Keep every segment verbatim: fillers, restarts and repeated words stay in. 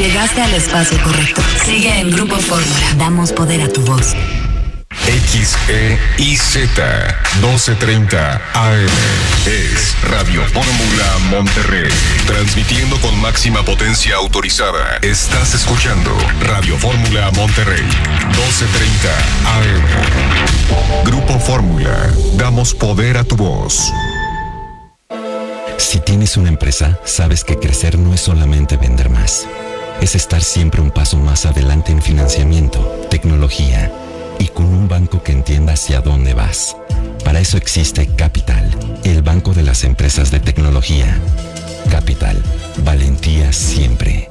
Llegaste al espacio correcto. Sigue en Grupo Fórmula. Damos poder a tu voz. X E I Z doce treinta A M es Radio Fórmula Monterrey, transmitiendo con máxima potencia autorizada. Estás escuchando Radio Fórmula Monterrey, doce treinta A M. Grupo Fórmula, damos poder a tu voz. Si tienes una empresa, sabes que crecer no es solamente vender más. Es estar siempre un paso más adelante en financiamiento, tecnología y con un banco que entienda hacia dónde vas. Para eso existe Capital, el banco de las empresas de tecnología. Capital, valentía siempre.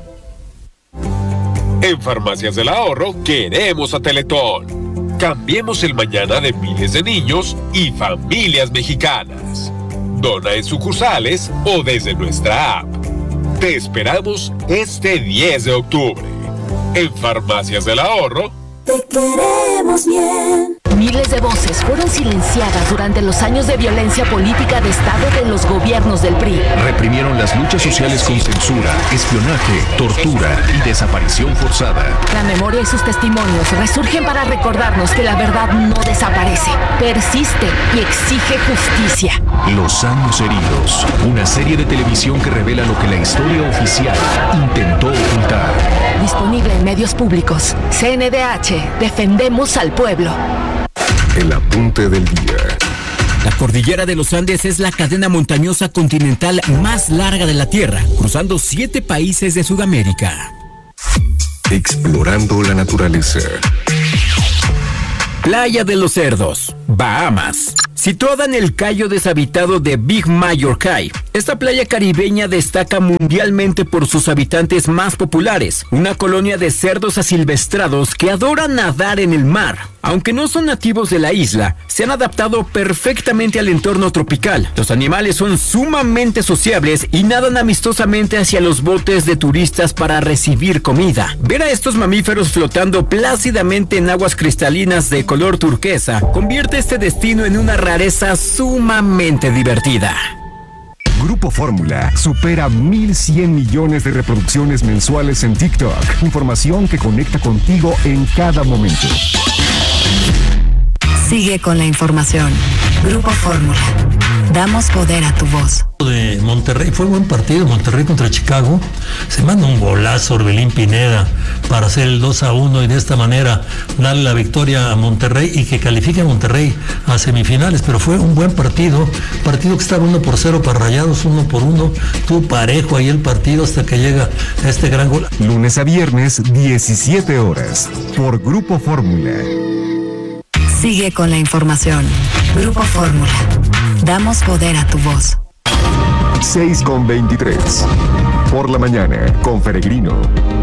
En Farmacias del Ahorro queremos a Teletón. Cambiemos el mañana de miles de niños y familias mexicanas. Dona en sucursales o desde nuestra app. Te esperamos este diez de octubre. En Farmacias del Ahorro, te queremos bien. Miles de voces fueron silenciadas durante los años de violencia política de Estado de los gobiernos del P R I. Reprimieron las luchas sociales con censura, espionaje, tortura y desaparición forzada. La memoria y sus testimonios resurgen para recordarnos que la verdad no desaparece, persiste y exige justicia. Los años heridos, una serie de televisión que revela lo que la historia oficial intentó ocultar. Disponible en medios públicos. C N D H, defendemos al pueblo. El apunte del día. La cordillera de los Andes es la cadena montañosa continental más larga de la Tierra, cruzando siete países de Sudamérica. Explorando la naturaleza. Playa de los Cerdos, Bahamas. Situada en el cayo deshabitado de Big Major Cay, esta playa caribeña destaca mundialmente por sus habitantes más populares, una colonia de cerdos asilvestrados que adoran nadar en el mar. Aunque no son nativos de la isla, se han adaptado perfectamente al entorno tropical. Los animales son sumamente sociables y nadan amistosamente hacia los botes de turistas para recibir comida. Ver a estos mamíferos flotando plácidamente en aguas cristalinas de color turquesa convierte este destino en una rareza sumamente divertida. Grupo Fórmula supera mil cien millones de reproducciones mensuales en TikTok. Información que conecta contigo en cada momento. Sigue con la información. Grupo Fórmula. Damos poder a tu voz. De Monterrey, fue buen partido, Monterrey contra Chicago. Se manda un golazo Orbelín Pineda para hacer el dos a uno y de esta manera darle la victoria a Monterrey y que califique a Monterrey a semifinales. Pero fue un buen partido, partido que estaba uno por cero para Rayados, uno por uno. Tuvo parejo ahí el partido hasta que llega este gran gol. Lunes a viernes, diecisiete horas, por Grupo Fórmula. Sigue con la información. Grupo Fórmula. Damos poder a tu voz. seis con veintitrés. Por la mañana, con Peregrino.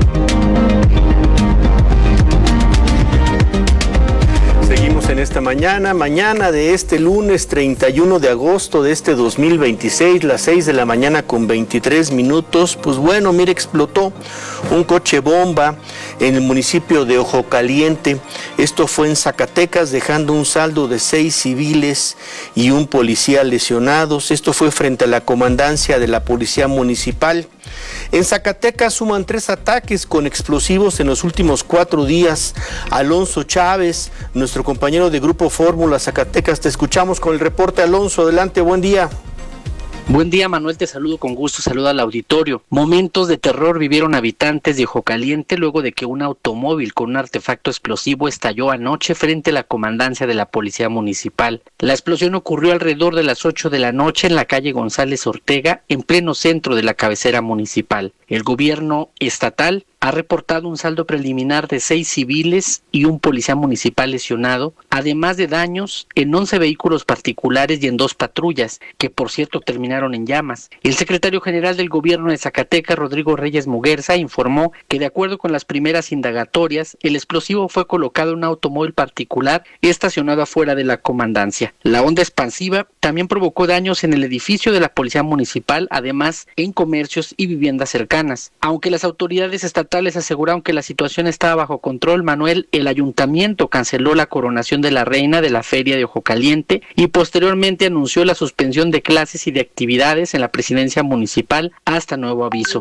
Seguimos en esta mañana, mañana de este lunes treinta y uno de agosto de este dos mil veintiséis, las seis de la mañana con veintitrés minutos. Pues bueno, mire, explotó un coche bomba en el municipio de Ojo Caliente. Esto fue en Zacatecas, dejando un saldo de seis civiles y un policía lesionados. Esto fue frente a la comandancia de la Policía Municipal. En Zacatecas suman tres ataques con explosivos en los últimos cuatro días. Alonso Chávez, nuestro compañero de Grupo Fórmula Zacatecas, te escuchamos con el reporte. Alonso, adelante, buen día. Buen día, Manuel, te saludo con gusto, saluda al auditorio. Momentos de terror vivieron habitantes de Ojo Caliente luego de que un automóvil con un artefacto explosivo estalló anoche frente a la comandancia de la Policía Municipal. La explosión ocurrió alrededor de las ocho de la noche en la calle González Ortega, en pleno centro de la cabecera municipal. El gobierno estatal ha reportado un saldo preliminar de seis civiles y un policía municipal lesionado, además de daños en once vehículos particulares y en dos patrullas, que por cierto terminaron en llamas. El secretario general del gobierno de Zacatecas, Rodrigo Reyes Muguerza, informó que de acuerdo con las primeras indagatorias, el explosivo fue colocado en un automóvil particular estacionado afuera de la comandancia. La onda expansiva también provocó daños en el edificio de la policía municipal, además en comercios y viviendas cercanas. Aunque las autoridades estatales aseguraron que la situación estaba bajo control, Manuel, el ayuntamiento canceló la coronación de la reina de la feria de Ojo Caliente y posteriormente anunció la suspensión de clases y de actividades en la presidencia municipal hasta nuevo aviso.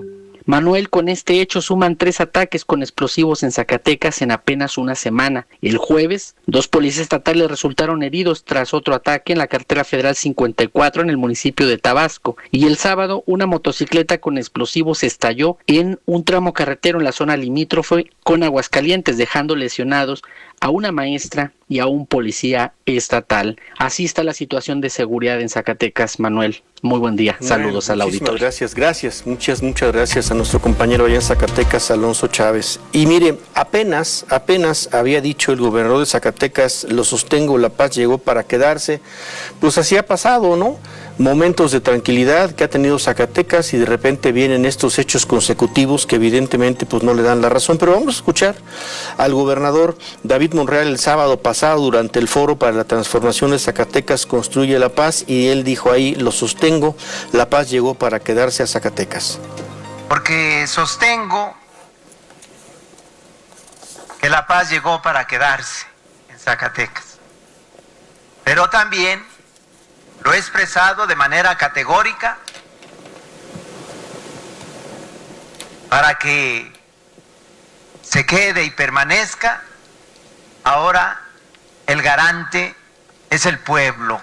Manuel, con este hecho suman tres ataques con explosivos en Zacatecas en apenas una semana. El jueves, dos policías estatales resultaron heridos tras otro ataque en la carretera federal cincuenta y cuatro en el municipio de Tabasco. Y el sábado, una motocicleta con explosivos estalló en un tramo carretero en la zona limítrofe con Aguascalientes, dejando lesionados a una maestra y a un policía estatal. Así está la situación de seguridad en Zacatecas, Manuel. Muy buen día. Saludos bueno, al auditorio. Gracias, gracias. Muchas, muchas gracias a nuestro compañero allá en Zacatecas, Alonso Chávez. Y mire, apenas, apenas había dicho el gobernador de Zacatecas, lo sostengo, la paz llegó para quedarse. Pues así ha pasado, ¿no? Momentos de tranquilidad que ha tenido Zacatecas y de repente vienen estos hechos consecutivos que evidentemente pues no le dan la razón. Pero vamos a escuchar al gobernador David Monreal el sábado pasado durante el foro para la transformación de Zacatecas Construye la Paz, y él dijo ahí, lo sostengo, la paz llegó para quedarse a Zacatecas. Porque sostengo que la paz llegó para quedarse en Zacatecas, pero también lo he expresado de manera categórica para que se quede y permanezca. Ahora el garante es el pueblo.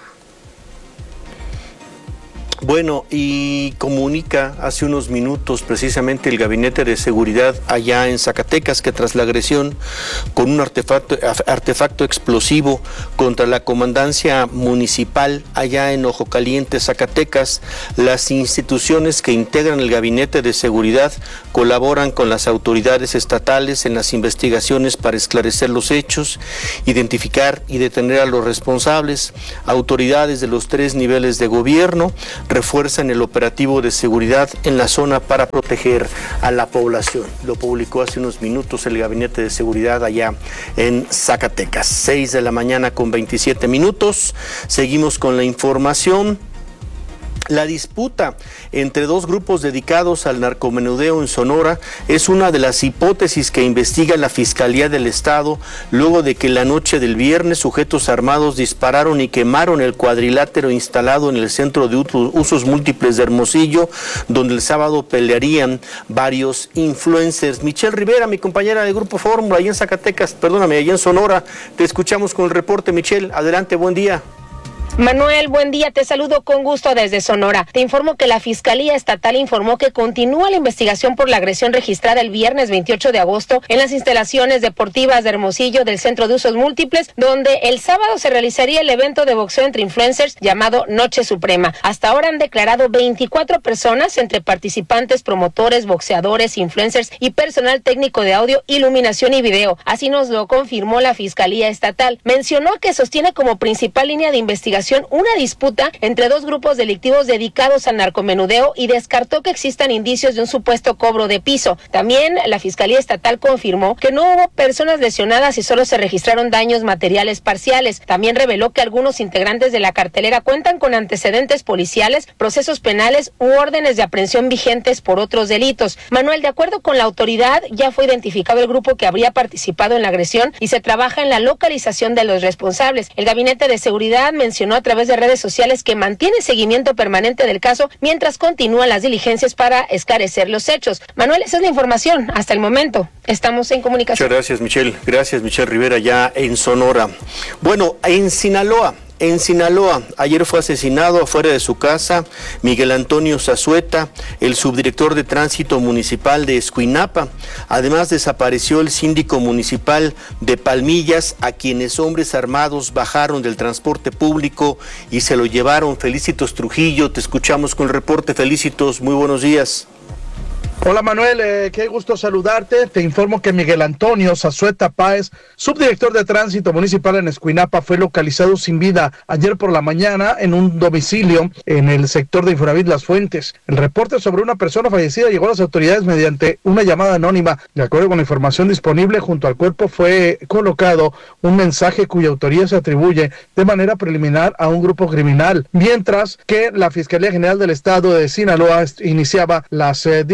Bueno, y comunica hace unos minutos precisamente el Gabinete de Seguridad allá en Zacatecas que tras la agresión con un artefacto, artefacto explosivo contra la comandancia municipal allá en Ojo Caliente, Zacatecas, las instituciones que integran el Gabinete de Seguridad colaboran con las autoridades estatales en las investigaciones para esclarecer los hechos, identificar y detener a los responsables. Autoridades de los tres niveles de gobierno refuerzan el operativo de seguridad en la zona para proteger a la población. Lo publicó hace unos minutos el Gabinete de Seguridad allá en Zacatecas. seis de la mañana con veintisiete minutos. Seguimos con la información. La disputa entre dos grupos dedicados al narcomenudeo en Sonora es una de las hipótesis que investiga la Fiscalía del Estado luego de que la noche del viernes sujetos armados dispararon y quemaron el cuadrilátero instalado en el Centro de Usos Múltiples de Hermosillo, donde el sábado pelearían varios influencers. Michelle Rivera, mi compañera del Grupo Fórmula, allá en Zacatecas, perdóname, allá en Sonora, te escuchamos con el reporte. Michelle, adelante, buen día. Manuel, buen día, te saludo con gusto desde Sonora. Te informo que la Fiscalía Estatal informó que continúa la investigación por la agresión registrada el viernes veintiocho de agosto en las instalaciones deportivas de Hermosillo del Centro de Usos Múltiples, donde el sábado se realizaría el evento de boxeo entre influencers llamado Noche Suprema. Hasta ahora han declarado veinticuatro personas entre participantes, promotores, boxeadores, influencers y personal técnico de audio, iluminación y video. Así nos lo confirmó la Fiscalía Estatal. Mencionó que sostiene como principal línea de investigación una disputa entre dos grupos delictivos dedicados al narcomenudeo y descartó que existan indicios de un supuesto cobro de piso. También la Fiscalía Estatal confirmó que no hubo personas lesionadas y solo se registraron daños materiales parciales. También reveló que algunos integrantes de la cartelera cuentan con antecedentes policiales, procesos penales u órdenes de aprehensión vigentes por otros delitos. Manuel, de acuerdo con la autoridad, ya fue identificado el grupo que habría participado en la agresión y se trabaja en la localización de los responsables. El Gabinete de Seguridad mencionó a través de redes sociales que mantiene seguimiento permanente del caso mientras continúan las diligencias para esclarecer los hechos. Manuel, esa es la información hasta el momento. Estamos en comunicación. Muchas gracias, Michelle. Gracias, Michelle Rivera, ya en Sonora. Bueno, en Sinaloa. En Sinaloa, ayer fue asesinado afuera de su casa Miguel Antonio Zazueta, el subdirector de tránsito municipal de Escuinapa. Además, desapareció el síndico municipal de Palmillas, a quienes hombres armados bajaron del transporte público y se lo llevaron. Felicitos Trujillo, te escuchamos con el reporte. Felicitos, muy buenos días. Hola Manuel, eh, qué gusto saludarte. Te informo que Miguel Antonio Zazueta Páez, subdirector de tránsito municipal en Escuinapa, fue localizado sin vida ayer por la mañana en un domicilio en el sector de Infonavit Las Fuentes. El reporte sobre una persona fallecida llegó a las autoridades mediante una llamada anónima. De acuerdo con la información disponible, junto al cuerpo fue colocado un mensaje cuya autoría se atribuye de manera preliminar a un grupo criminal, mientras que la Fiscalía General del Estado de Sinaloa iniciaba las eh, diligencias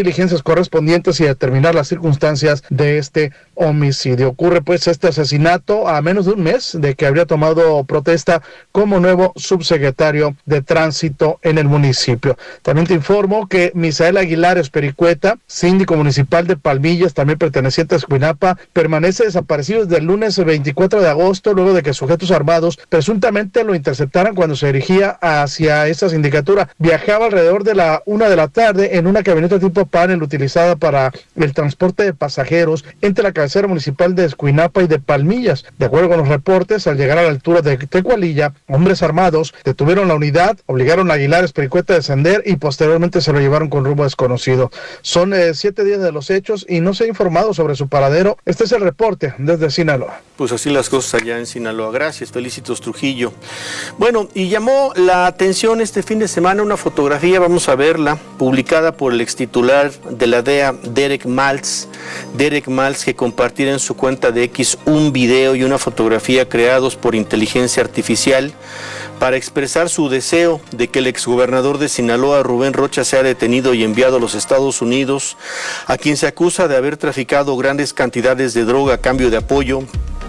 diligencias correspondientes y determinar las circunstancias de este homicidio. Ocurre pues este asesinato a menos de un mes de que habría tomado protesta como nuevo subsecretario de Tránsito en el municipio. También te informo que Misael Aguilar Espericueta, síndico municipal de Palmillas, también perteneciente a Escuinapa, permanece desaparecido desde el lunes veinticuatro de agosto, luego de que sujetos armados presuntamente lo interceptaran cuando se dirigía hacia esa sindicatura. Viajaba alrededor de la una de la tarde en una camioneta tipo panel utilizada para el transporte de pasajeros entre la cabecera municipal de Escuinapa y de Palmillas. De acuerdo con los reportes, al llegar a la altura de Tecualilla, hombres armados detuvieron la unidad, obligaron a Aguilar Espericueta a descender y posteriormente se lo llevaron con rumbo desconocido. Son eh, siete días de los hechos y no se ha informado sobre su paradero. Este es el reporte desde Sinaloa. Pues así las cosas allá en Sinaloa. Gracias, Felicitos Trujillo. Bueno, y llamó la atención este fin de semana una fotografía, vamos a verla, publicada por el extitular de la D E A, Derek Maltz. Derek Maltz, que compartiera en su cuenta de X un video y una fotografía creados por inteligencia artificial para expresar su deseo de que el exgobernador de Sinaloa, Rubén Rocha, sea detenido y enviado a los Estados Unidos, a quien se acusa de haber traficado grandes cantidades de droga a cambio de apoyo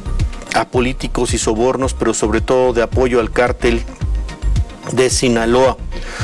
a políticos y sobornos, pero sobre todo de apoyo al cártel de Sinaloa.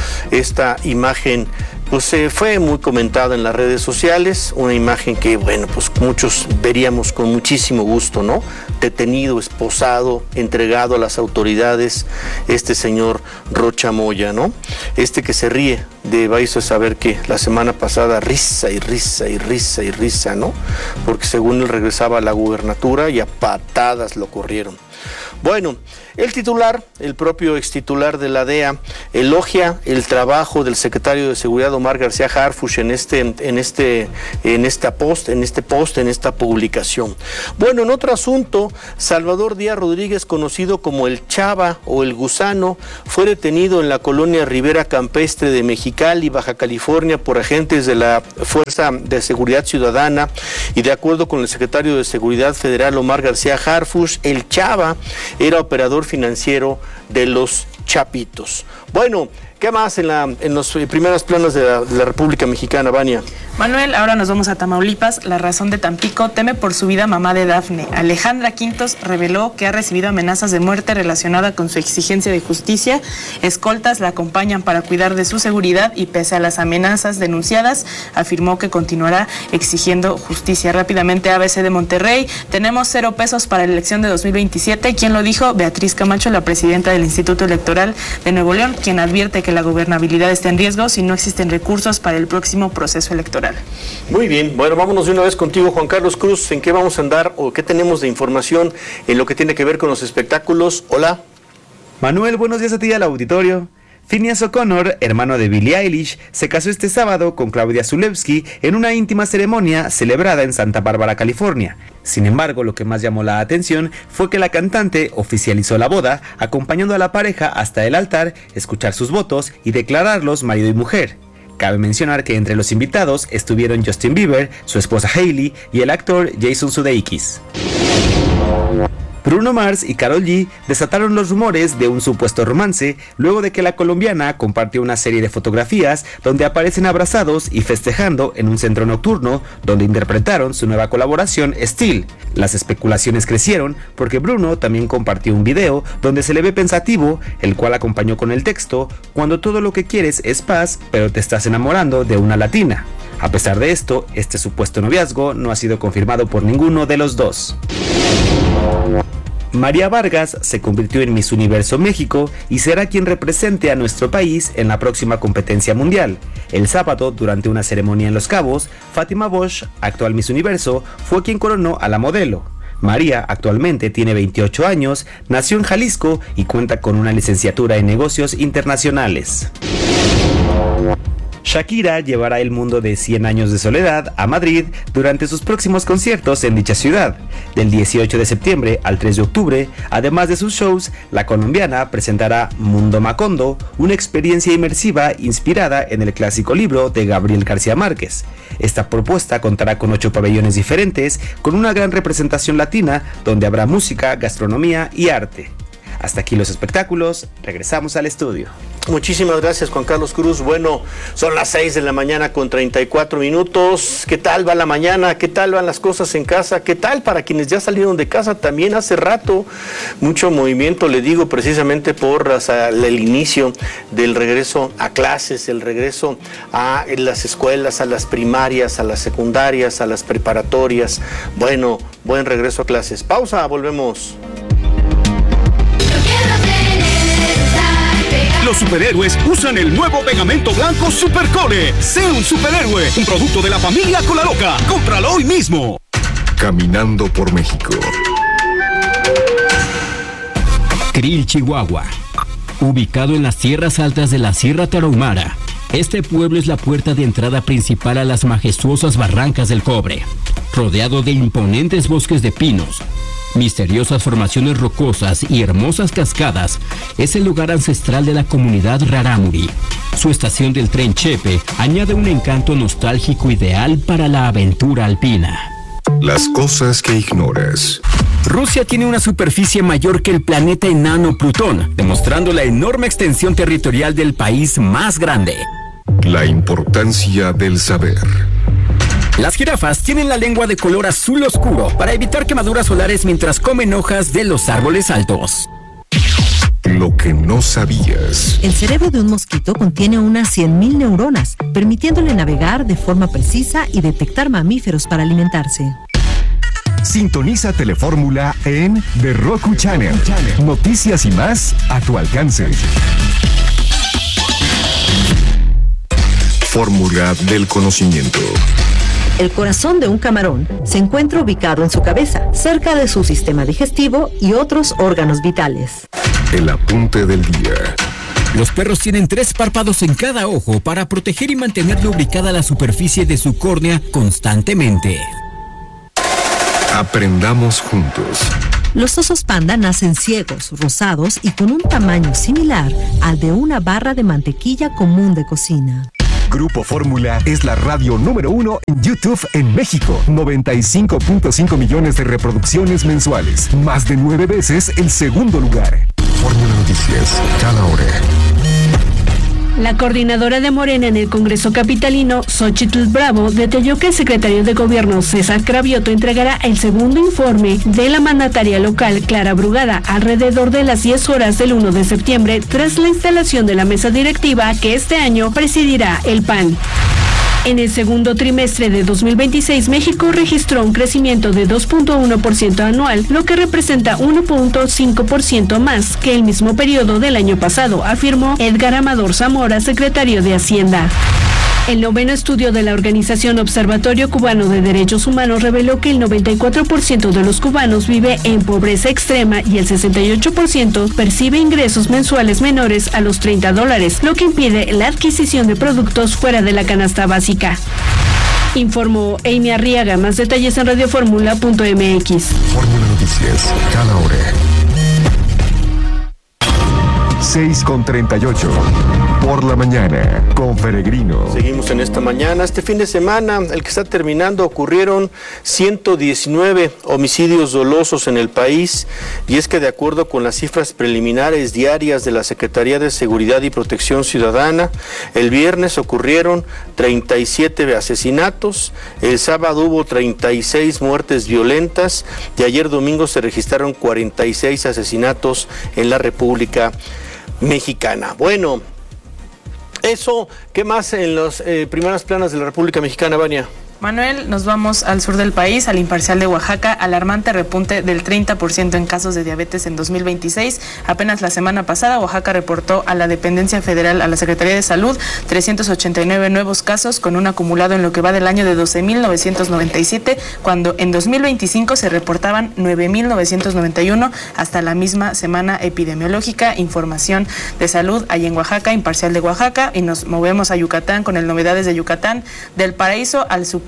Esta imagen pues eh, fue muy comentada en las redes sociales, una imagen que, bueno, pues muchos veríamos con muchísimo gusto, ¿no? Detenido, esposado, entregado a las autoridades, este señor Rocha Moya, ¿no? Este que se ríe de, vais a saber que la semana pasada risa y risa y risa y risa, ¿no? Porque según él regresaba a la gubernatura y a patadas lo corrieron. Bueno, el titular, el propio extitular de la D E A, elogia el trabajo del secretario de Seguridad Omar García Harfuch en este, en este, en esta post, en este post, en esta publicación. Bueno, en otro asunto, Salvador Díaz Rodríguez, conocido como el Chava o el Gusano, fue detenido en la colonia Ribera Campestre de Mexicali, Baja California, por agentes de la Fuerza de Seguridad Ciudadana, y de acuerdo con el secretario de Seguridad Federal Omar García Harfuch, el Chava era operador financiero de los Chapitos. Bueno, ¿qué más en, la, en los primeros planos de la, de la República Mexicana, Vania? Manuel, ahora nos vamos a Tamaulipas. La razón de Tampico: teme por su vida mamá de Dafne. Alejandra Quintos reveló que ha recibido amenazas de muerte relacionada con su exigencia de justicia. Escoltas la acompañan para cuidar de su seguridad y, pese a las amenazas denunciadas, afirmó que continuará exigiendo justicia. Rápidamente, A B C de Monterrey: tenemos cero pesos para la elección de dos mil veintisiete. ¿Quién lo dijo? Beatriz Camacho, la presidenta del Instituto Electoral de Nuevo León, quien advierte que la gobernabilidad está en riesgo si no existen recursos para el próximo proceso electoral. Muy bien, bueno, vámonos de una vez contigo, Juan Carlos Cruz. ¿En qué vamos a andar o qué tenemos de información en lo que tiene que ver con los espectáculos? Hola. Manuel, buenos días a ti y al auditorio. Phineas O'Connor, hermano de Billie Eilish, se casó este sábado con Claudia Zulewski en una íntima ceremonia celebrada en Santa Bárbara, California. Sin embargo, lo que más llamó la atención fue que la cantante oficializó la boda, acompañando a la pareja hasta el altar, escuchar sus votos y declararlos marido y mujer. Cabe mencionar que entre los invitados estuvieron Justin Bieber, su esposa Hailey y el actor Jason Sudeikis. Bruno Mars y Karol G desataron los rumores de un supuesto romance luego de que la colombiana compartió una serie de fotografías donde aparecen abrazados y festejando en un centro nocturno donde interpretaron su nueva colaboración Still. Las especulaciones crecieron porque Bruno también compartió un video donde se le ve pensativo, el cual acompañó con el texto: cuando todo lo que quieres es paz, pero te estás enamorando de una latina. A pesar de esto, este supuesto noviazgo no ha sido confirmado por ninguno de los dos. María Vargas se convirtió en Miss Universo México y será quien represente a nuestro país en la próxima competencia mundial. El sábado, durante una ceremonia en Los Cabos, Fátima Bosch, actual Miss Universo, fue quien coronó a la modelo. María actualmente tiene veintiocho años, nació en Jalisco y cuenta con una licenciatura en negocios internacionales. Shakira llevará el mundo de cien años de soledad a Madrid durante sus próximos conciertos en dicha ciudad. Del dieciocho de septiembre al tres de octubre, además de sus shows, la colombiana presentará Mundo Macondo, una experiencia inmersiva inspirada en el clásico libro de Gabriel García Márquez. Esta propuesta contará con ocho pabellones diferentes, con una gran representación latina, donde habrá música, gastronomía y arte. Hasta aquí los espectáculos, regresamos al estudio. Muchísimas gracias, Juan Carlos Cruz. Bueno, son las seis de la mañana con treinta y cuatro minutos. ¿Qué tal va la mañana? ¿Qué tal van las cosas en casa? ¿Qué tal para quienes ya salieron de casa también hace rato? Mucho movimiento, le digo, precisamente por o sea, el inicio del regreso a clases, el regreso a las escuelas, a las primarias, a las secundarias, a las preparatorias. Bueno, buen regreso a clases. Pausa, volvemos. Los superhéroes usan el nuevo pegamento blanco Supercole. Sé un superhéroe, un producto de la familia Colaloca. Cómpralo hoy mismo. Caminando por México. Krill, Chihuahua. Ubicado en las tierras altas de la Sierra Tarahumara, este pueblo es la puerta de entrada principal a las majestuosas barrancas del Cobre. Rodeado de imponentes bosques de pinos, misteriosas formaciones rocosas y hermosas cascadas, es el lugar ancestral de la comunidad Rarámuri. Su estación del tren Chepe añade un encanto nostálgico ideal para la aventura alpina. Las cosas que ignoras. Rusia tiene una superficie mayor que el planeta enano Plutón, demostrando la enorme extensión territorial del país más grande. La importancia del saber. Las jirafas tienen la lengua de color azul oscuro para evitar quemaduras solares mientras comen hojas de los árboles altos. Lo que no sabías. El cerebro de un mosquito contiene unas cien mil neuronas, permitiéndole navegar de forma precisa y detectar mamíferos para alimentarse. Sintoniza Telefórmula en The Roku Channel. Noticias y más a tu alcance. Fórmula del conocimiento. El corazón de un camarón se encuentra ubicado en su cabeza, cerca de su sistema digestivo y otros órganos vitales. El apunte del día. Los perros tienen tres párpados en cada ojo para proteger y mantener lubricada la superficie de su córnea constantemente. Aprendamos juntos. Los osos panda nacen ciegos, rosados y con un tamaño similar al de una barra de mantequilla común de cocina. Grupo Fórmula es la radio número uno en YouTube en México. noventa y cinco punto cinco millones de reproducciones mensuales. Más de nueve veces el segundo lugar. Fórmula Noticias, cada hora. La coordinadora de Morena en el Congreso Capitalino, Xóchitl Bravo, detalló que el secretario de Gobierno, César Cravioto, entregará el segundo informe de la mandataria local, Clara Brugada, alrededor de las diez horas del primero de septiembre, tras la instalación de la mesa directiva que este año presidirá el P A N. En el segundo trimestre de dos mil veintiséis, México registró un crecimiento de dos punto uno por ciento anual, lo que representa uno punto cinco por ciento más que el mismo periodo del año pasado, afirmó Edgar Amador Zamora, secretario de Hacienda. El noveno estudio de la organización Observatorio Cubano de Derechos Humanos reveló que el noventa y cuatro por ciento de los cubanos vive en pobreza extrema y el sesenta y ocho por ciento percibe ingresos mensuales menores a los treinta dólares, lo que impide la adquisición de productos fuera de la canasta básica. Informó Amy Arriaga. Más detalles en radioformula punto m x. Fórmula Noticias, cada hora. seis con treinta y ocho. Por la mañana, con Peregrino. Seguimos en esta mañana. Este fin de semana, el que está terminando, ocurrieron ciento diecinueve homicidios dolosos en el país. Y es que de acuerdo con las cifras preliminares diarias de la Secretaría de Seguridad y Protección Ciudadana, el viernes ocurrieron treinta y siete asesinatos, el sábado hubo treinta y seis muertes violentas y ayer domingo se registraron cuarenta y seis asesinatos en la República Mexicana. Bueno, eso, ¿qué más en las eh, primeras planas de la República Mexicana, Vania? Manuel, nos vamos al sur del país, al Imparcial de Oaxaca. Alarmante repunte del treinta por ciento en casos de diabetes en dos mil veintiséis. Apenas la semana pasada, Oaxaca reportó a la dependencia federal, a la Secretaría de Salud, trescientos ochenta y nueve nuevos casos, con un acumulado en lo que va del año de doce mil novecientos noventa y siete, cuando en dos mil veinticinco se reportaban nueve mil novecientos noventa y uno hasta la misma semana epidemiológica. Información de salud ahí en Oaxaca, Imparcial de Oaxaca, y nos movemos a Yucatán con el Novedades de Yucatán. Del paraíso al super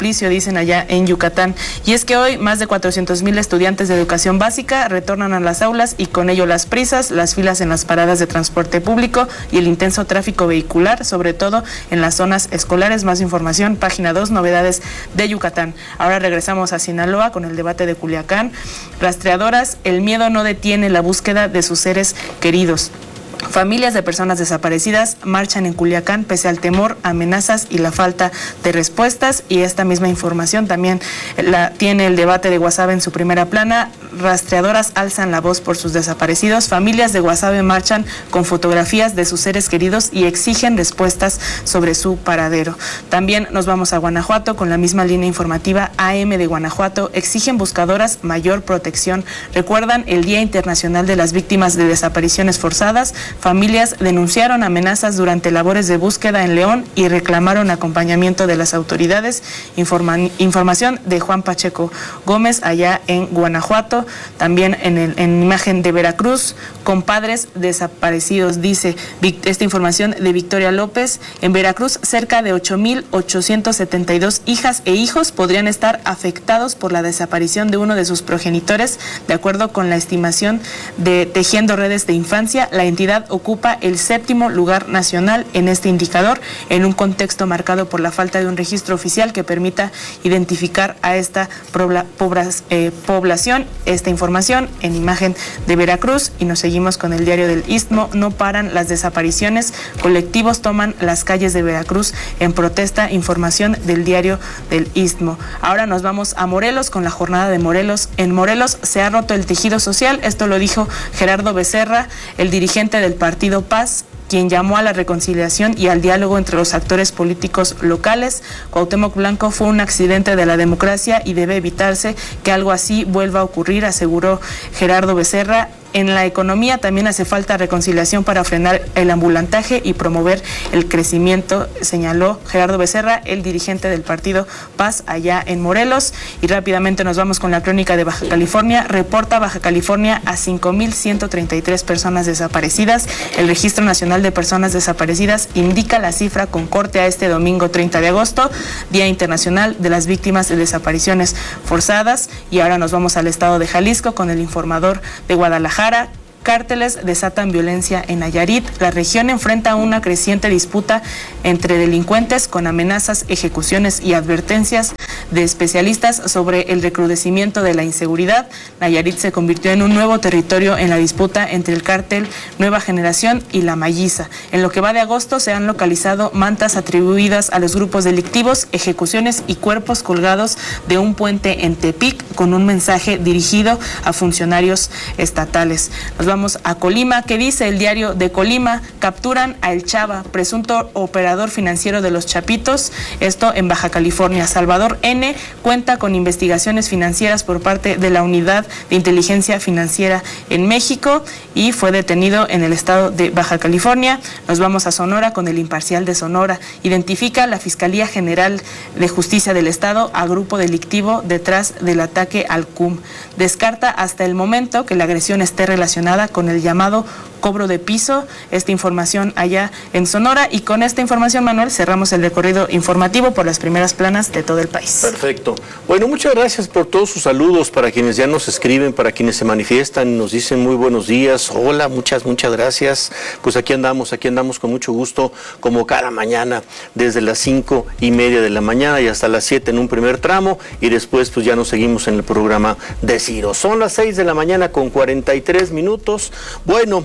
suplicio, dicen allá en Yucatán. Y es que hoy más de cuatrocientos mil estudiantes de educación básica retornan a las aulas y con ello las prisas, las filas en las paradas de transporte público y el intenso tráfico vehicular, sobre todo en las zonas escolares. Más información, página dos, novedades de Yucatán. Ahora regresamos a Sinaloa con el debate de Culiacán. Rastreadoras, el miedo no detiene la búsqueda de sus seres queridos. Familias de personas desaparecidas marchan en Culiacán pese al temor, amenazas y la falta de respuestas. Y esta misma información también la tiene el debate de Guasave en su primera plana. Rastreadoras alzan la voz por sus desaparecidos. Familias de Guasave marchan con fotografías de sus seres queridos y exigen respuestas sobre su paradero. También nos vamos a Guanajuato con la misma línea informativa. A M de Guanajuato exigen buscadoras mayor protección. Recuerdan el Día Internacional de las Víctimas de Desapariciones Forzadas. Familias denunciaron amenazas durante labores de búsqueda en León y reclamaron acompañamiento de las autoridades. Informa, información de Juan Pacheco Gómez allá en Guanajuato. También en, el, en imagen de Veracruz, compadres desaparecidos, dice esta información de Victoria López. En Veracruz, cerca de ocho mil ochocientos setenta y dos hijas e hijos podrían estar afectados por la desaparición de uno de sus progenitores. De acuerdo con la estimación de Tejiendo Redes de Infancia, la entidad ocupa el séptimo lugar nacional en este indicador, en un contexto marcado por la falta de un registro oficial que permita identificar a esta pobla, pobras, eh, población. Esta información en imagen de Veracruz. Y nos seguimos con el diario del Istmo. No paran las desapariciones, colectivos toman las calles de Veracruz en protesta. Información del diario del Istmo. Ahora nos vamos a Morelos con la jornada de Morelos. En Morelos se ha roto el tejido social, esto lo dijo Gerardo Becerra, el dirigente del Partido Paz, quien llamó a la reconciliación y al diálogo entre los actores políticos locales. Cuauhtémoc Blanco fue un accidente de la democracia y debe evitarse que algo así vuelva a ocurrir, aseguró Gerardo Becerra. En la economía también hace falta reconciliación para frenar el ambulantaje y promover el crecimiento, señaló Gerardo Becerra, el dirigente del Partido Paz allá en Morelos. Y rápidamente nos vamos con la crónica de Baja California. Reporta Baja California a cinco mil ciento treinta y tres personas desaparecidas. El Registro Nacional de Personas Desaparecidas indica la cifra con corte a este domingo treinta de agosto, Día Internacional de las Víctimas de Desapariciones Forzadas. Y ahora nos vamos al estado de Jalisco con el informador de Guadalajara. Cárteles desatan violencia en Nayarit. La región enfrenta una creciente disputa entre delincuentes con amenazas, ejecuciones y advertencias de especialistas sobre el recrudecimiento de la inseguridad. Nayarit se convirtió en un nuevo territorio en la disputa entre el cártel Nueva Generación y La Malliza. En lo que va de agosto se han localizado mantas atribuidas a los grupos delictivos, ejecuciones y cuerpos colgados de un puente en Tepic con un mensaje dirigido a funcionarios estatales. Nos vamos a Colima. ¿Qué dice el diario de Colima? Capturan a El Chava, presunto operador financiero de los Chapitos, esto en Baja California. Salvador N. cuenta con investigaciones financieras por parte de la Unidad de Inteligencia Financiera en México y fue detenido en el estado de Baja California. Nos vamos a Sonora con el Imparcial de Sonora. Identifica la Fiscalía General de Justicia del Estado a grupo delictivo detrás del ataque al C U M. Descarta hasta el momento que la agresión esté relacionada con el llamado cobro de piso. Esta información allá en Sonora. Y con esta información, Manuel, cerramos el recorrido informativo por las primeras planas de todo el país. Perfecto. Bueno, muchas gracias por todos sus saludos, para quienes ya nos escriben, para quienes se manifiestan, nos dicen muy buenos días, hola, muchas, muchas gracias. Pues aquí andamos, aquí andamos con mucho gusto, como cada mañana, desde las cinco y media de la mañana y hasta las siete en un primer tramo, y después pues ya nos seguimos en el programa de Ciro. Son las seis de la mañana con cuarenta y tres minutos. Bueno,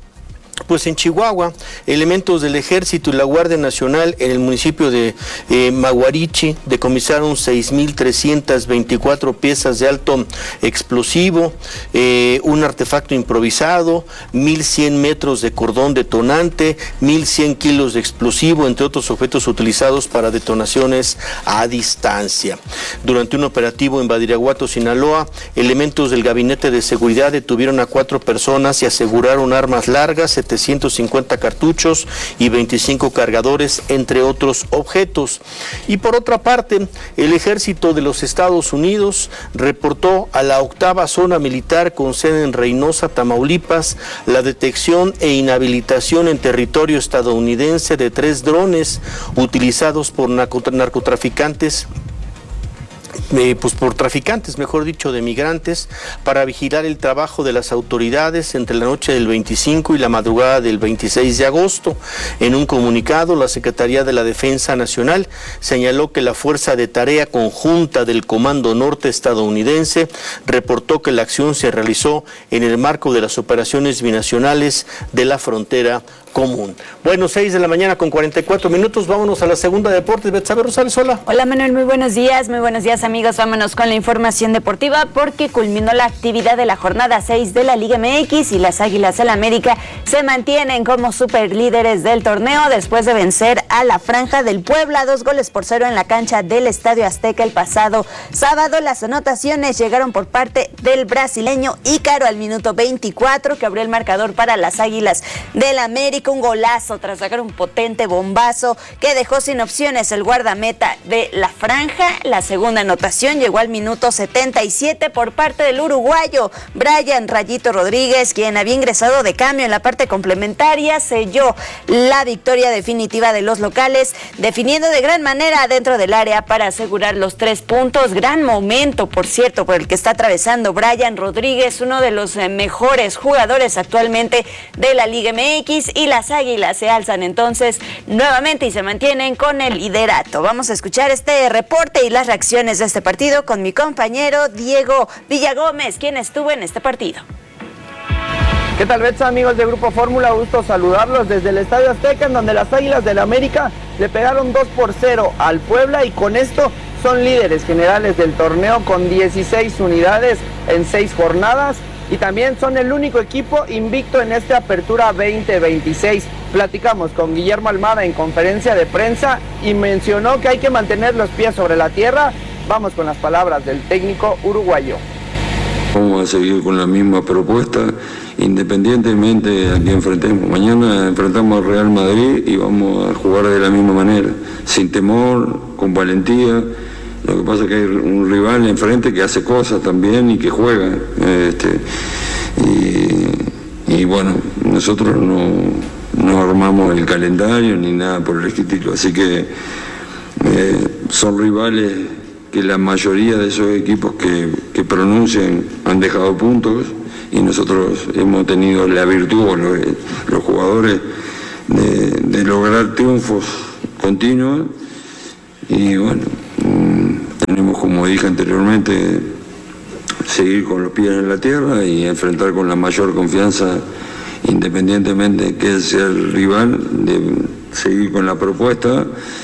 pues en Chihuahua, elementos del Ejército y la Guardia Nacional en el municipio de eh, Maguarichi decomisaron seis mil trescientas veinticuatro piezas de alto explosivo, eh, un artefacto improvisado, mil cien metros de cordón detonante, mil cien kilos de explosivo, entre otros objetos utilizados para detonaciones a distancia. Durante un operativo en Badiraguato, Sinaloa, elementos del Gabinete de Seguridad detuvieron a cuatro personas y aseguraron armas largas, setecientos cincuenta cartuchos y veinticinco cargadores, entre otros objetos. Y por otra parte, el Ejército de los Estados Unidos reportó a la octava zona militar con sede en Reynosa, Tamaulipas, la detección e inhabilitación en territorio estadounidense de tres drones utilizados por narcotraficantes Eh, pues por traficantes, mejor dicho, de migrantes, para vigilar el trabajo de las autoridades entre la noche del veinticinco y la madrugada del veintiséis de agosto. En un comunicado, la Secretaría de la Defensa Nacional señaló que la Fuerza de Tarea Conjunta del Comando Norte estadounidense reportó que la acción se realizó en el marco de las operaciones binacionales de la frontera común. Bueno, seis de la mañana con cuarenta y cuatro minutos, vámonos a la segunda de deportes. Betsabe Rosales, hola. Hola Manuel, muy buenos días, muy buenos días amigos, vámonos con la información deportiva porque culminó la actividad de la jornada seis de la Liga M X y las Águilas del América se mantienen como superlíderes del torneo después de vencer a la Franja del Puebla, dos goles por cero en la cancha del Estadio Azteca el pasado sábado. Las anotaciones llegaron por parte del brasileño Ícaro al minuto veinticuatro, que abrió el marcador para las Águilas del América. Un golazo tras sacar un potente bombazo que dejó sin opciones el guardameta de la Franja. La segunda anotación llegó al minuto setenta y siete por parte del uruguayo Brian Rayito Rodríguez, quien había ingresado de cambio en la parte complementaria, selló la victoria definitiva de los locales, definiendo de gran manera dentro del área para asegurar los tres puntos. Gran momento, por cierto, por el que está atravesando Brian Rodríguez, uno de los mejores jugadores actualmente de la Liga M X, y las Águilas se alzan entonces nuevamente y se mantienen con el liderato. Vamos a escuchar este reporte y las reacciones de este partido con mi compañero Diego Villagómez, quien estuvo en este partido. ¿Qué tal, Betsa, amigos de Grupo Fórmula? Gusto saludarlos desde el Estadio Azteca, en donde las Águilas del América le pegaron dos por cero al Puebla y con esto son líderes generales del torneo con dieciséis unidades en seis jornadas. Y también son el único equipo invicto en esta apertura veinte veintiséis. Platicamos con Guillermo Almada en conferencia de prensa y mencionó que hay que mantener los pies sobre la tierra. Vamos con las palabras del técnico uruguayo. Vamos a seguir con la misma propuesta, independientemente a quién enfrentemos. Mañana enfrentamos al Real Madrid y vamos a jugar de la misma manera, sin temor, con valentía. Lo que pasa es que hay un rival enfrente que hace cosas también y que juega. Este, y, y bueno, nosotros no, no armamos el calendario ni nada por el estilo. Así que eh, son rivales que la mayoría de esos equipos que, que pronuncian han dejado puntos y nosotros hemos tenido la virtud, los, los jugadores, de, de lograr triunfos continuos. Y bueno, tenemos, como dije anteriormente, seguir con los pies en la tierra y enfrentar con la mayor confianza, independientemente que sea el rival, de seguir con la propuesta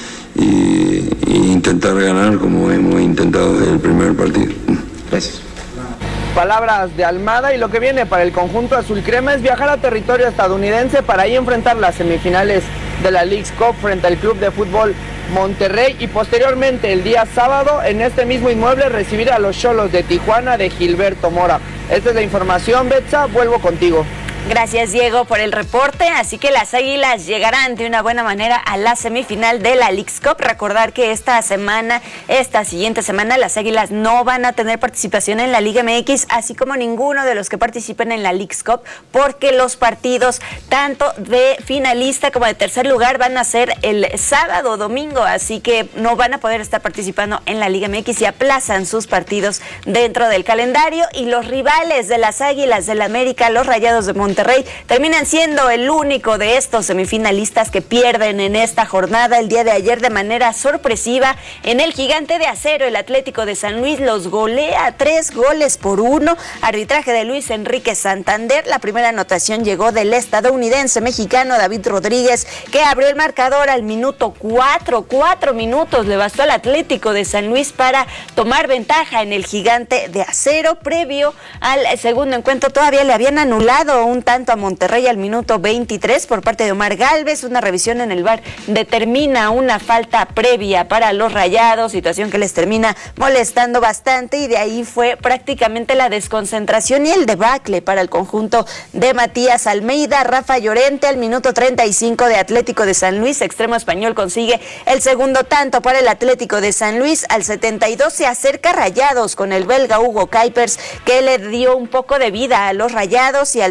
y, y intentar ganar como hemos intentado desde el primer partido. Gracias. Palabras de Almada, y lo que viene para el conjunto azul crema es viajar a territorio estadounidense para ahí enfrentar las semifinales de la Leagues Cup frente al Club de Fútbol Monterrey y posteriormente el día sábado en este mismo inmueble recibir a los Xolos de Tijuana de Gilberto Mora. Esta es la información, Betsa, vuelvo contigo. Gracias, Diego, por el reporte. Así que las Águilas llegarán de una buena manera a la semifinal de la Leagues Cup. Recordar que esta semana, esta siguiente semana, las Águilas no van a tener participación en la Liga M X, así como ninguno de los que participen en la Leagues Cup, porque los partidos tanto de finalista como de tercer lugar van a ser el sábado o domingo, así que no van a poder estar participando en la Liga M X y aplazan sus partidos dentro del calendario. Y los rivales de las Águilas del América, los Rayados de Monterrey, Monterrey terminan siendo el único de estos semifinalistas que pierden en esta jornada. El día de ayer, de manera sorpresiva, en el Gigante de Acero, el Atlético de San Luis los golea tres goles por uno. Arbitraje de Luis Enrique Santander. La primera anotación llegó del estadounidense mexicano David Rodríguez, que abrió el marcador al minuto cuatro. Cuatro minutos le bastó al Atlético de San Luis para tomar ventaja en el Gigante de Acero. Previo al segundo encuentro todavía le habían anulado un tanto a Monterrey al minuto veintitrés por parte de Omar Gálvez. Una revisión en el V A R determina una falta previa para los Rayados, situación que les termina molestando bastante, y de ahí fue prácticamente la desconcentración y el debacle para el conjunto de Matías Almeida. Rafa Llorente al minuto treinta y cinco de Atlético de San Luis, extremo español, consigue el segundo tanto para el Atlético de San Luis. Al setenta y dos se acerca Rayados con el belga Hugo Kuipers, que le dio un poco de vida a los Rayados, y al setenta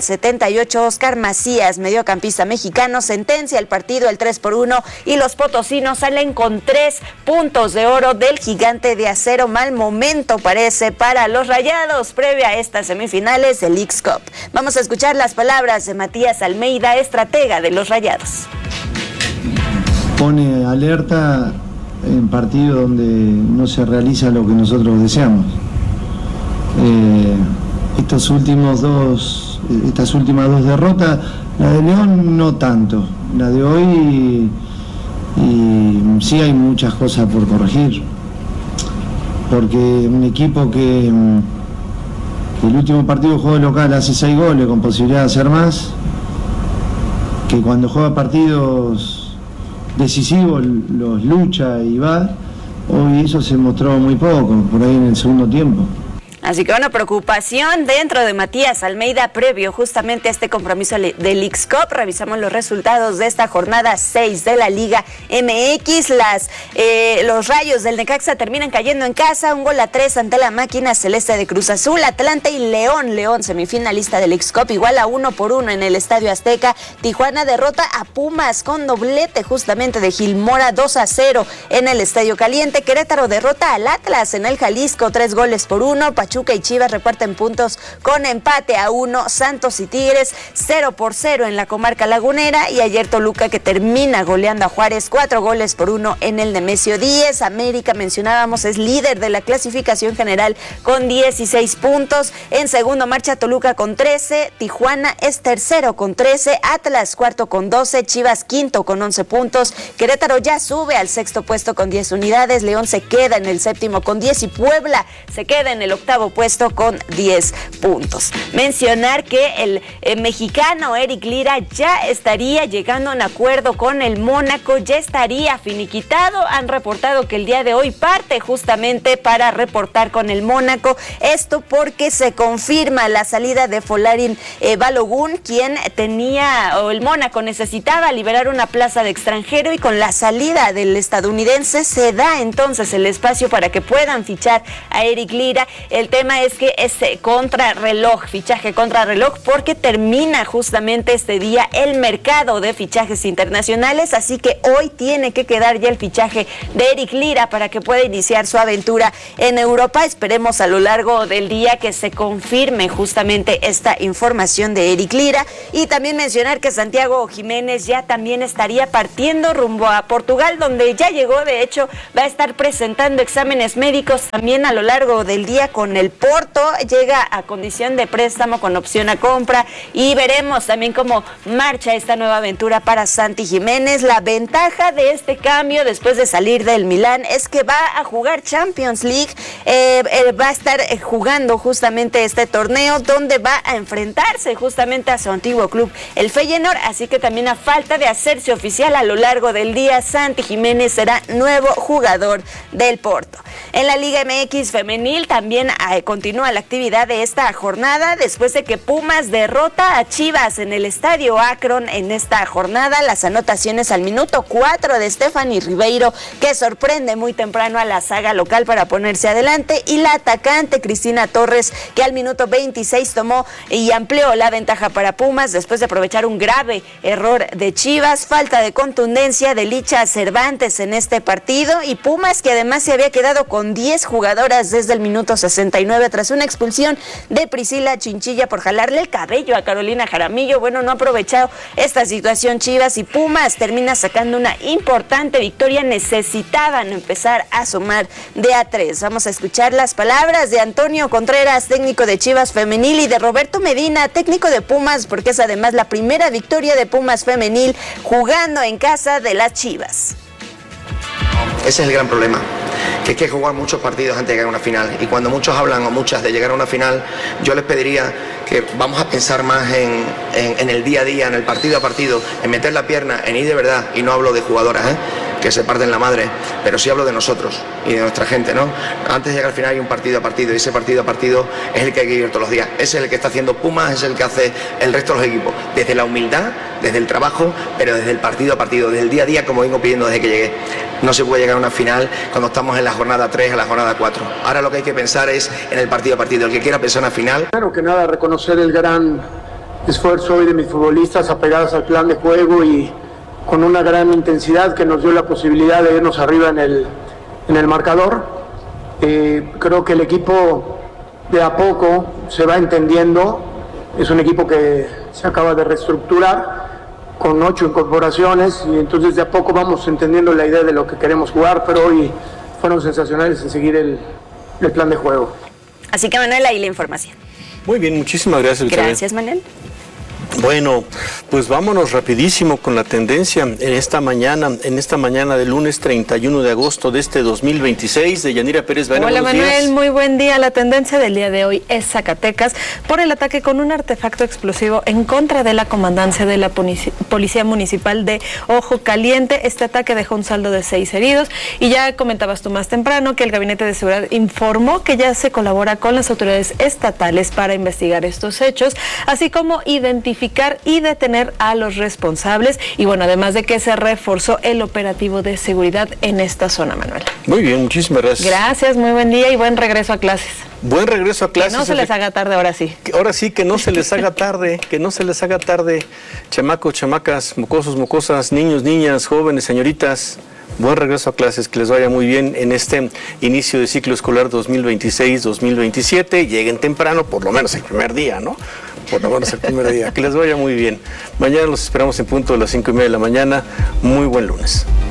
noventa y ocho, Oscar Macías, mediocampista mexicano, sentencia el partido el tres por uno y los potosinos salen con tres puntos de oro del Gigante de Acero. Mal momento parece para los Rayados previa a estas semifinales del Leagues Cup. Vamos a escuchar las palabras de Matías Almeida, estratega de los Rayados. Pone alerta en partido donde no se realiza lo que nosotros deseamos. Eh, estos últimos dos, estas últimas dos derrotas, la de León no tanto, la de hoy y, y sí hay muchas cosas por corregir, porque un equipo que, que el último partido juego local hace seis goles con posibilidad de hacer más, que cuando juega partidos decisivos los lucha y va, hoy eso se mostró muy poco, por ahí en el segundo tiempo. Así que una preocupación dentro de Matías Almeida previo justamente a este compromiso de Leagues Cup. Revisamos los resultados de esta jornada seis de la Liga M X. Las, eh, los Rayos del Necaxa terminan cayendo en casa, un gol a tres ante la máquina celeste de Cruz Azul. Atlante y León, León semifinalista del Leagues Cup, igual a uno por uno en el Estadio Azteca. Tijuana derrota a Pumas con doblete justamente de Gilmora, dos a cero en el Estadio Caliente. Querétaro derrota al Atlas en el Jalisco, tres goles por uno. Pachuca y Chivas reparten puntos con empate a uno. Santos y Tigres cero por cero en la comarca lagunera. Y ayer Toluca, que termina goleando a Juárez cuatro goles por uno en el Nemesio diez. América, mencionábamos, es líder de la clasificación general con dieciséis puntos. En segundo marcha Toluca con trece. Tijuana es tercero con trece. Atlas cuarto con doce. Chivas quinto con once puntos. Querétaro ya sube al sexto puesto con diez unidades. León se queda en el séptimo con diez y Puebla se queda en el octavo puesto con diez puntos. Mencionar que el eh, mexicano Eric Lira ya estaría llegando a un acuerdo con el Mónaco, ya estaría finiquitado. Han reportado que el día de hoy parte justamente para reportar con el Mónaco. Esto porque se confirma la salida de Folarin eh, Balogun, quien tenía, o el Mónaco necesitaba liberar una plaza de extranjero, y con la salida del estadounidense se da entonces el espacio para que puedan fichar a Eric Lira. El tema es que es contrarreloj, fichaje contrarreloj, porque termina justamente este día el mercado de fichajes internacionales, así que hoy tiene que quedar ya el fichaje de Eric Lira para que pueda iniciar su aventura en Europa. Esperemos a lo largo del día que se confirme justamente esta información de Eric Lira. Y también mencionar que Santiago Jiménez ya también estaría partiendo rumbo a Portugal, donde ya llegó. De hecho, va a estar presentando exámenes médicos también a lo largo del día con el Porto. Llega a condición de préstamo con opción a compra, y veremos también cómo marcha esta nueva aventura para Santi Jiménez. La ventaja de este cambio después de salir del Milán es que va a jugar Champions League, eh, eh, va a estar eh, jugando justamente este torneo donde va a enfrentarse justamente a su antiguo club, el Feyenoord, así que también a falta de hacerse oficial a lo largo del día, Santi Jiménez será nuevo jugador del Porto. En la Liga M X femenil también eh, continúa la actividad de esta jornada después de que Pumas derrota a Chivas en el Estadio Akron en esta jornada. Las anotaciones al minuto cuatro de Stephanie Ribeiro, que sorprende muy temprano a la saga local para ponerse adelante, y la atacante Cristina Torres, que al minuto veintiséis tomó y amplió la ventaja para Pumas después de aprovechar un grave error de Chivas. Falta de contundencia de Licha Cervantes en este partido, y Pumas, que además se había quedado con diez jugadoras desde el minuto sesenta y nueve tras una expulsión de Priscila Chinchilla por jalarle el cabello a Carolina Jaramillo. Bueno, no ha aprovechado esta situación Chivas, y Pumas termina sacando una importante victoria. Necesitaban empezar a sumar de a tres. Vamos a escuchar las palabras de Antonio Contreras, técnico de Chivas femenil, y de Roberto Medina, técnico de Pumas, porque es además la primera victoria de Pumas femenil jugando en casa de las Chivas. Ese es el gran problema, que hay que jugar muchos partidos antes de llegar a una final, y cuando muchos hablan o muchas de llegar a una final, yo les pediría que vamos a pensar más en, en, en el día a día, en el partido a partido, en meter la pierna, en ir de verdad, y no hablo de jugadoras, ¿eh? que se parten la madre, pero sí hablo de nosotros y de nuestra gente, ¿no? Antes de llegar al final hay un partido a partido, y ese partido a partido es el que hay que ir todos los días. Ese es el que está haciendo Pumas, es el que hace el resto de los equipos, desde la humildad, desde el trabajo, pero desde el partido a partido, desde el día a día, como vengo pidiendo desde que llegué. No se puede llegar a una final cuando estamos en la jornada tres, a la jornada cuatro. Ahora lo que hay que pensar es en el partido a partido. El que quiera pensar en una final. Primero que nada, reconocer el gran esfuerzo hoy de mis futbolistas apegados al plan de juego y con una gran intensidad que nos dio la posibilidad de irnos arriba en el, en el marcador. Eh, creo que el equipo de a poco se va entendiendo, es un equipo que se acaba de reestructurar con ocho incorporaciones y entonces de a poco vamos entendiendo la idea de lo que queremos jugar, pero hoy fueron sensacionales en seguir el, el plan de juego. Así que Manuel, ahí la información. Muy bien, muchísimas gracias. Gracias, Manuel. Bueno, pues vámonos rapidísimo con la tendencia en esta mañana, en esta mañana del lunes treinta y uno de agosto de este dos mil veintiséis. De Yanira Pérez Baena. Hola Manuel, días. Muy buen día. La tendencia del día de hoy es Zacatecas por el ataque con un artefacto explosivo en contra de la comandancia de la Policía Municipal de Ojo Caliente. Este ataque dejó un saldo de seis heridos y ya comentabas tú más temprano que el Gabinete de Seguridad informó que ya se colabora con las autoridades estatales para investigar estos hechos, así como identificar y detener a los responsables y bueno, además de que se reforzó el operativo de seguridad en esta zona, Manuel. Muy bien, muchísimas gracias. Gracias, muy buen día y buen regreso a clases. Buen regreso a clases. Que no se les haga tarde, ahora sí. Ahora sí, que no se les haga tarde, que no se les haga tarde, chamacos, chamacas, mocosos, mocosas, niños, niñas, jóvenes, señoritas. Buen regreso a clases, que les vaya muy bien en este inicio de ciclo escolar dos mil veintiséis dos mil veintisiete. Lleguen temprano, por lo menos el primer día, ¿no? Por lo menos el primer día. Que les vaya muy bien. Mañana los esperamos en punto de las cinco y media de la mañana. Muy buen lunes.